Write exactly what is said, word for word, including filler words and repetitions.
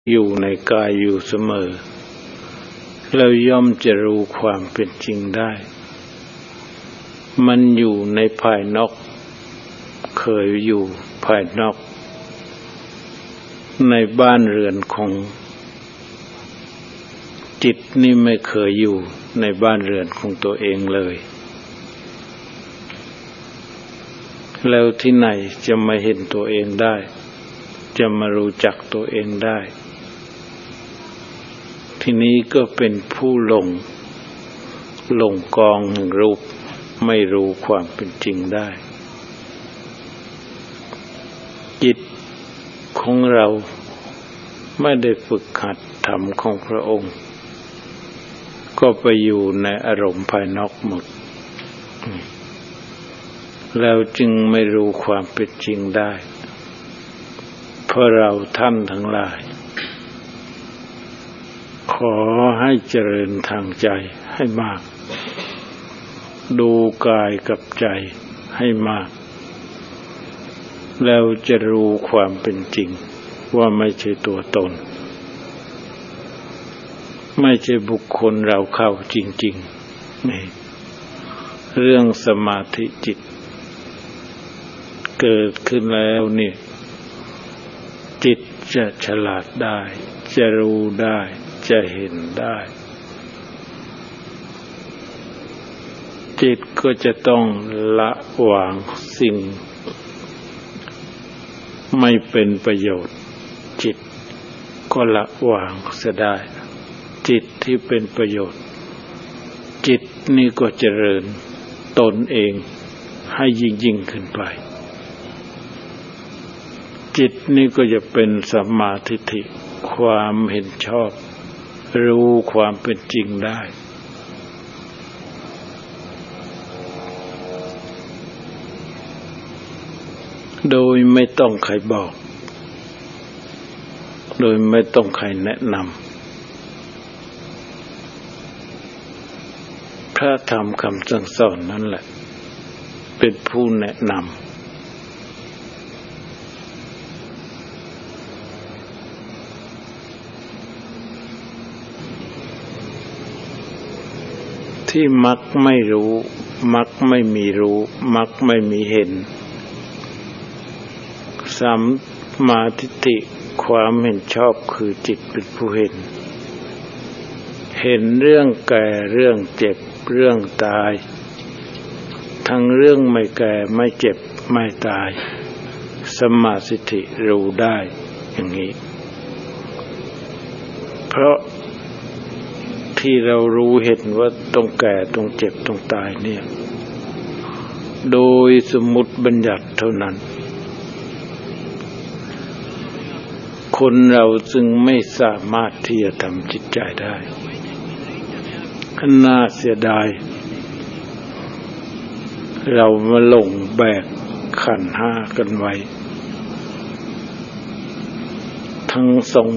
อยู่ในกายอยู่เสมอเราย่อมจะรู้ความเป็นจริงได้มันอยู่ในภายนอกเคยอยู่ภายนอกในบ้านเรือนของจิตนี่ไม่เคยอยู่ในบ้านเรือนของตัวเองเลยแล้วที่ไหนจะมาเห็นตัวเองได้จะมารู้จักตัวเองได้ทีนี้ก็เป็นผู้หลงหลงกองแห่งรูปไม่รู้ความเป็นจริงได้จิตของเราไม่ได้ฝึกหัดธรรมของพระองค์ก็ไปอยู่ในอารมณ์ภายนอกหมดแล้วจึงไม่รู้ความเป็นจริงได้เพราะเราท่านทั้งหลายขอให้เจริญทางใจให้มากดูกายกับใจให้มากแล้วจะรู้ความเป็นจริงว่าไม่ใช่ตัวตนไม่ใช่บุคคลเราเข้าจริงๆนี่เรื่องสมาธิจิตเกิดขึ้นแล้วเนี่ยจิตจะฉลาดได้จะรู้ได้จะเห็นได้จิตก็จะต้องละวางสิ่งไม่เป็นประโยชน์จิตก็ละวางเสียได้จิตที่เป็นประโยชน์จิตนี่ก็เจริญตนเองให้ยิ่งยิ่งขึ้นไปจิตนี่ก็จะเป็นสัมมาทิฏฐิความเห็นชอบรู้ความเป็นจริงได้โดยไม่ต้องใครบอกโดยไม่ต้องใครแนะนำพระธรรมคำสั่งสอนนั่นแหละเป็นผู้แนะนำที่มักไม่รู้มักไม่มีรู้มักไม่มีเห็นสัมมาทิฏฐิความเห็นชอบคือจิตเป็นผู้เห็นเห็นเรื่องแก่เรื่องเจ็บเรื่องตายทั้งเรื่องไม่แก่ไม่เจ็บไม่ตายสัมมาทิฏฐิรู้ได้อย่างนี้เพราะที่เรารู้เห็นว่าต้องแก่ต้องเจ็บต้องตายเนี่ยโดยสมมุติบัญญัติเท่านั้นคนเราจึงไม่สามารถที่จะทำจิตใจได้น่าเสียดายเรามาหลงแบกขันธ์ห้ากันไว้ทั้งสอง